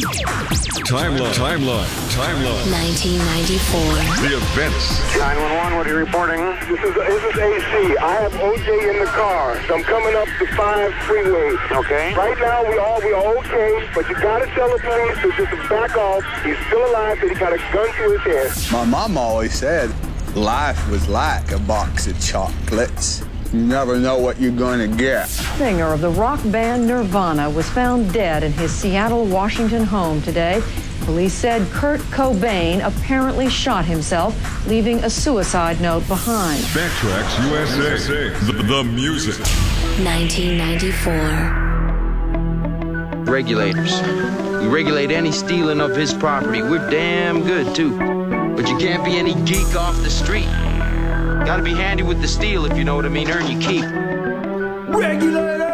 Timeline. 1994. The events. 911, what are you reporting? This is AC. I have OJ in the car. So I'm coming up the 5 freeway. Okay. Right now, we are okay, but you gotta tell the police to just back off. He's still alive, but he got a gun to his head. My mom always said life was like a box of chocolates. You never know what you're gonna get. Singer of the rock band Nirvana was found dead in his Seattle, Washington home today. Police said Kurt Cobain apparently shot himself, leaving a suicide note behind. Backtracks USA. The music. 1994. Regulators. We regulate any stealing of his property. We're damn good, too. But you can't be any geek off the street. Gotta be handy with the steel, if you know what I mean. Earn your keep. Regulator!